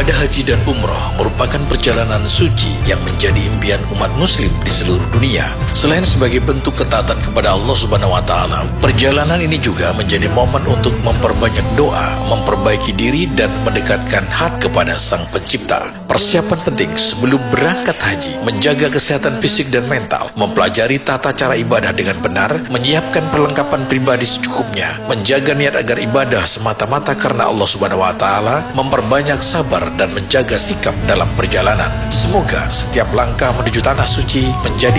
Ibadah haji dan umroh merupakan perjalanan suci yang menjadi impian umat muslim di seluruh dunia. Selain sebagai bentuk ketaatan kepada Allah Subhanahu wa Ta'ala, perjalanan ini juga menjadi momen untuk memperbanyak doa, memperbaiki diri, dan mendekatkan hati kepada Sang Pencipta. Persiapan penting sebelum berangkat haji: menjaga kesehatan fisik dan mental, mempelajari tata cara ibadah dengan benar, menyiapkan perlengkapan pribadi secukupnya, menjaga niat agar ibadah semata-mata karena Allah Subhanahu wa Ta'ala, memperbanyak sabar dan menjaga sikap dalam perjalanan. Semoga setiap langkah menuju tanah suci menjadi